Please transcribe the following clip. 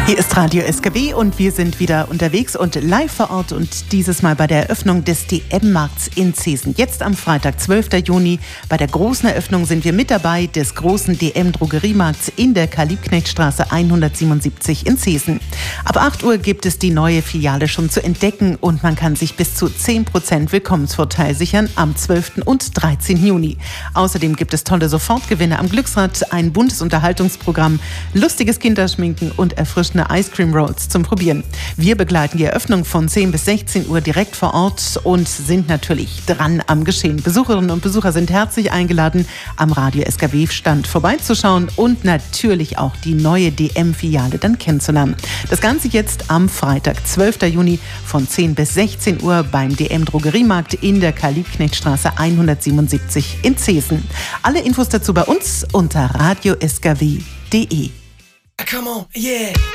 Hier ist Radio SKW und wir sind wieder unterwegs und live vor Ort und dieses Mal bei der Eröffnung des DM-Markts in Zeesen. Jetzt am Freitag, 12. Juni, bei der großen Eröffnung sind wir mit dabei des großen DM-Drogeriemarkts in der Karl-Liebknecht-Straße 177 in Zeesen. Ab 8 Uhr gibt es die neue Filiale schon zu entdecken und man kann sich bis zu 10% Willkommensvorteil sichern am 12. und 13. Juni. Außerdem gibt es tolle Sofortgewinne am Glücksrad, ein buntes Unterhaltungsprogramm, lustiges Kinderschminken und erfrischende Ice Cream Rolls zum Probieren. Wir begleiten die Eröffnung von 10 bis 16 Uhr direkt vor Ort und sind natürlich dran am Geschehen. Besucherinnen und Besucher sind herzlich eingeladen, am Radio SKW-Stand vorbeizuschauen und natürlich auch die neue DM-Filiale dann kennenzulernen. Das Ganze jetzt am Freitag, 12. Juni von 10 bis 16 Uhr beim DM-Drogeriemarkt in der Karl-Liebknecht-Straße 177 in Zeesen. Alle Infos dazu bei uns unter radioskw.de. Come on, yeah.